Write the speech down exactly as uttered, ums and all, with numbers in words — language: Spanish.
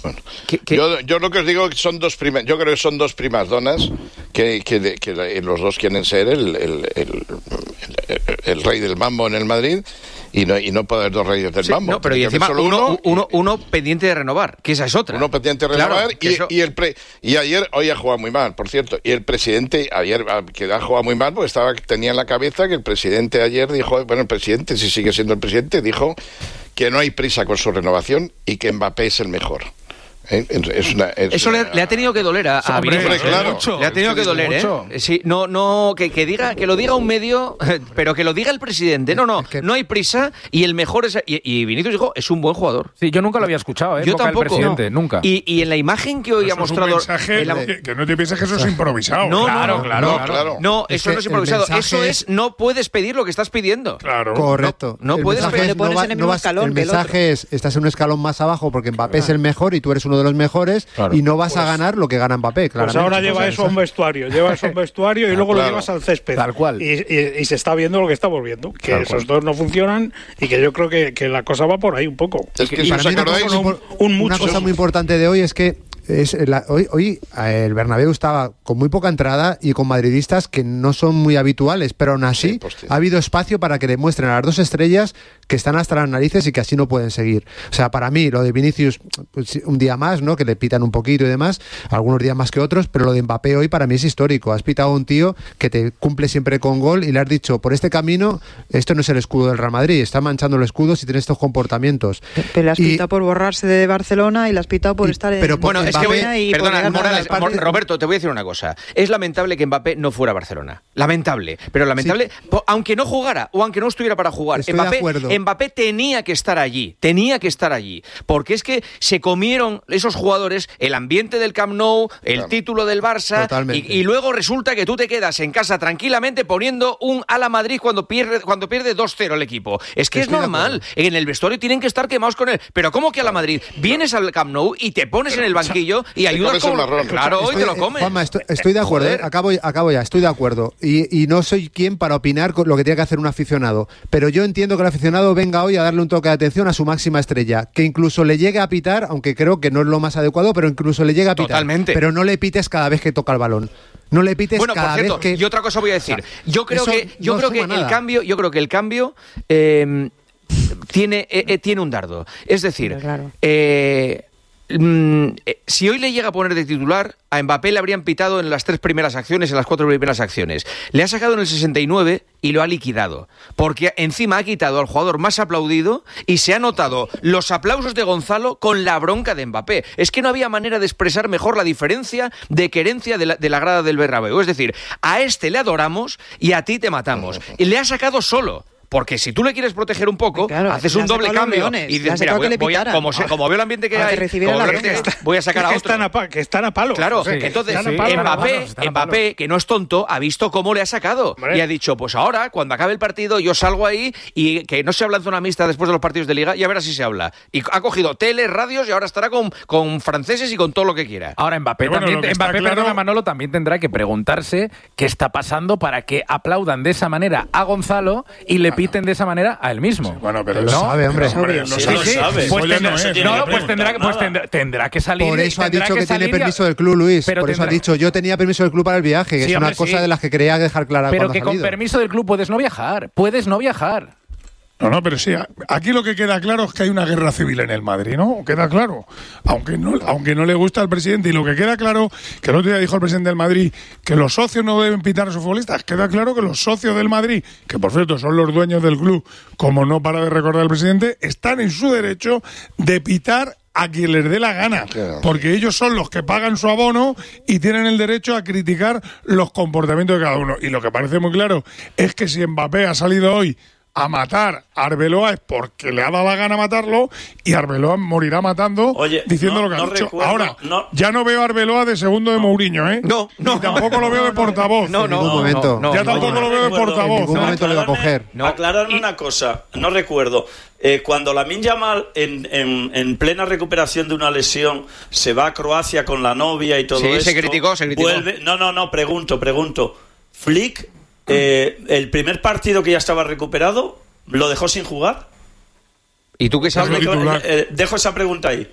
Bueno, ¿Qué, qué? Yo, yo lo que os digo son dos primas, yo creo que son dos primas donas que, que, que los dos quieren ser el, el, el, el, el rey del mambo en el Madrid y no, y no puede haber dos reyes del Sí, mambo. no, pero y encima solo uno, uno, uno, uno pendiente de renovar, que esa es otra. Uno pendiente de renovar claro, y, eso... y el pre, y ayer, hoy ha jugado muy mal, por cierto, y el presidente ayer que ha jugado muy mal porque estaba, tenía en la cabeza que el presidente ayer dijo, bueno, el presidente, si sigue siendo el presidente, dijo que no hay prisa con su renovación y que Mbappé es el mejor. ¿Eh? Es una, es Eso una... le, le ha tenido que doler a, a Hombre, Vinicius, claro. mucho. Le ha tenido que doler, mucho. ¿eh? Sí, no, no, que, que diga, que lo diga un medio, pero que lo diga el presidente. No, no, Es que... no hay prisa y el mejor es. Y, y Vinicius dijo, es un buen jugador. Sí, yo nunca lo había escuchado, ¿eh? Yo Boca del tampoco. presidente, No. nunca. Y, y en la imagen que hoy Eso ha mostrado. Es un mensaje la... que, que no te pienses que eso es improvisado. No, claro, no, claro, no, claro. claro. No, Es eso que no es improvisado. el mensaje Eso es, es- no puedes pedir lo que estás pidiendo. Claro. Correcto. No, no El puedes mensaje pe- es, te pones no va- en el no mismo vas- escalón el que el mensaje es, estás en un escalón más abajo porque Mbappé es el mejor y tú eres uno de los mejores Claro. y no vas a ganar lo que gana Mbappé, Pues claramente. ahora lleva Pues eso a un vestuario, lleva eso a un vestuario y Ah, luego claro. lo llevas al césped. Tal cual. Y, y- y se está viendo lo que estamos viendo, que Tal esos cual. dos no funcionan y que yo creo que, que la cosa va por ahí un poco. Es que Y si para os mí una acordáis... cosa, muy, un una mucho. cosa muy importante de hoy es que es la- hoy, hoy eh, el Bernabéu estaba con muy poca entrada y con madridistas que no son muy habituales, pero aún así Sí, pues sí. ha habido espacio para que demuestren a las dos estrellas que están hasta las narices y que así no pueden seguir. O sea, para mí lo de Vinicius pues, sí, un día más, ¿no? Que le pitan un poquito y demás, algunos días más que otros, pero lo de Mbappé hoy para mí es histórico. Has pitado a un tío que te cumple siempre con gol y le has dicho, por este camino, esto no es el escudo del Real Madrid, está manchando el escudo si tiene estos comportamientos. Pero le has Y- pitado por borrarse de Barcelona y le has pitado por Y- estar en pero por- Bueno, es que Mbappé- voy, y por perdona, llegar a Morales, la parte- Mo- Roberto, te voy a decir una cosa. Es lamentable que Mbappé no fuera a Barcelona. Lamentable. Pero lamentable, po- aunque no jugara o aunque no estuviera para jugar, Estoy de Mbappé, acuerdo. Mbappé tenía que estar allí. Tenía que estar allí. Porque es que se comieron esos jugadores el ambiente del Camp Nou, el Claro. título del Barça, Totalmente. y, y luego resulta que tú te quedas en casa tranquilamente poniendo un ala Madrid cuando pierde, cuando pierde dos cero el equipo. Es que Estoy es de normal. acuerdo. En el vestuario tienen que estar quemados con él. Pero ¿cómo que a la Madrid? Vienes al Camp Nou y te pones en el banquillo y ayudas comes el con... marrón. Claro, hoy Estoy- te lo eh, comes. Juanma, estoy, estoy de acuerdo, Joder. eh, acabo, acabo ya, estoy de acuerdo. Y, y no soy quien para opinar con lo que tiene que hacer un aficionado. Pero yo entiendo que el aficionado venga hoy a darle un toque de atención a su máxima estrella. Que incluso le llegue a pitar, aunque creo que no es lo más adecuado, pero incluso le llegue a pitar. Totalmente. Pero no le pites cada vez que toca el balón. No le pites Bueno, por cada cierto, vez que... y otra cosa voy a decir. O sea, yo creo eso que, yo no creo que suma el nada. cambio, yo creo que el cambio eh, tiene, eh, eh, tiene un dardo. Es decir, Hombre, claro. eh, mm, eh, si hoy le llega a poner de titular, a Mbappé le habrían pitado en las tres primeras acciones, en las cuatro primeras acciones. Le ha sacado en el sesenta y nueve y lo ha liquidado. Porque encima ha quitado al jugador más aplaudido y se ha notado los aplausos de Gonzalo con la bronca de Mbappé. Es que no había manera de expresar mejor la diferencia de querencia de la, de la grada del Bernabéu. Es decir, a este le adoramos y a ti te matamos. Y le ha sacado solo. Porque si tú le quieres proteger un poco, Claro, haces le un ha doble sacado los cambio leones, y le ha dices, mira, sacado voy, que le voy a, pitara. como, se- como veo el ambiente que Para que hay, recibiera como la veo el ambiente, bronca. voy a sacar Es a que otro. están a, pa- que están a palo. Claro, O sea, que entonces están a palo, Mbappé, hermanos, están a palo. Mbappé, que no es tonto, ha visto cómo le ha sacado Hombre. y ha dicho, pues ahora, cuando acabe el partido, yo salgo ahí y que no se habla en zona mixta después de los partidos de Liga, y a ver si se habla. Y ha cogido tele, radios y ahora estará con, con franceses y con todo lo que quiera. Ahora Mbappé Pero bueno, también, lo que está Mbappé, claro- perdona Manolo, también tendrá que preguntarse qué está pasando para que aplaudan de esa manera a Gonzalo y le piten de esa manera a él mismo. Bueno, pero Lo sabe, hombre. pero, hombre, Obvio. no Sí, se lo sí. sabe. Pues Eso ya tendrá, no es. tiene no, que no, pues tendrá, preguntar pues nada. tendrá, tendrá que salir. Por eso ha tendrá dicho que, tiene salir y a- permiso del club, Luis. Pero Por eso ha tendrá- dicho, yo tenía permiso del club para el viaje, que Sí, es una hombre, cosa sí. de las que quería dejar clara Pero cuando que ha con salido. permiso del club puedes no viajar. Puedes no viajar. No, no, pero sí, aquí lo que queda claro es que hay una guerra civil en el Madrid, ¿no? Queda claro. Aunque no, aunque no le gusta al presidente, y lo que queda claro, que el otro día dijo el presidente del Madrid que los socios no deben pitar a sus futbolistas, queda claro que los socios del Madrid, que por cierto son los dueños del club, como no para de recordar el presidente, están en su derecho de pitar a quien les dé la gana, Claro. porque ellos son los que pagan su abono y tienen el derecho a criticar los comportamientos de cada uno. Y lo que parece muy claro es que si Mbappé ha salido hoy a matar a Arbeloa es porque le ha dado la gana matarlo y Arbeloa morirá matando Oye, diciendo no- lo que ha no dicho. recuerdo, Ahora, no- ya no veo a Arbeloa de segundo de Mourinho, ¿eh? No, no. Ni tampoco lo veo de portavoz. No, En no, ningún no, momento. no, Ya no, tampoco no, lo veo de recuerdo. portavoz. En ningún ¿no? momento le va a coger. No. Aclararme una cosa, no recuerdo. Eh, cuando Lamine Yamal, en, en, en plena recuperación de una lesión, se va a Croacia con la novia y todo Sí, esto. se criticó, se criticó. vuelve- no, no, no, pregunto, pregunto. Flick, eh, el primer partido que ya estaba recuperado, ¿lo dejó sin jugar? ¿Y tú qué Es sabes? lo titular. Eh, dejo esa pregunta ahí.